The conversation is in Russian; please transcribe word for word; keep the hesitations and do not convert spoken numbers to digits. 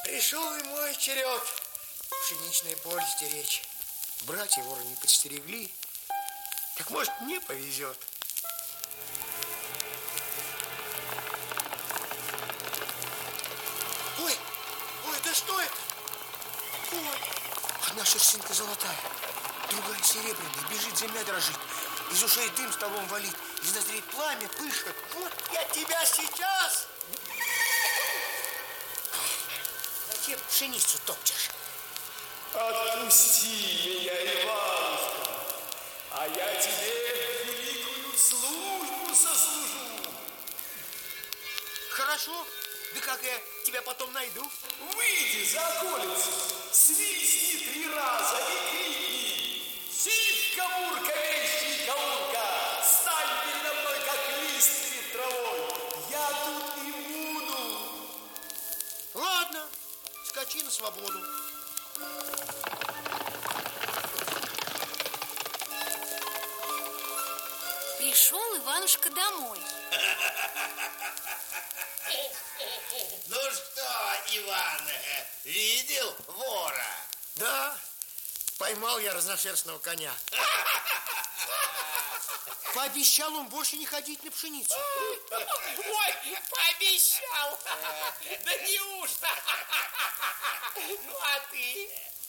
Пришел и мой черед пшеничное поле стеречь. Братья воры не подстерегли. Так может, мне повезет. Ой, ой, да что это? Ой, одна шерстинка золотая, другая серебряная, бежит, земля дрожит. Из ушей дым столом валит, из ноздрей пламя пышет. Вот я тебя сейчас... Зачем пшеницу топчешь? Отпусти меня, Иванушка, а я тебе великую службу сослужу. Хорошо, да как я тебя потом найду? Выйди за околицу, свистни три раза и крикни: Сивка-бурка, вещи Каурка, стань передо мной, как лист перед травой. Я тут не буду. Ладно, скачи на свободу. Пришел Иванушка домой. Ну что, Иван, видел вора? Да, поймал я разношерстного коня. Пообещал он больше не ходить на пшеницу. Ой, пообещал. Да неужто? Ну, а ты?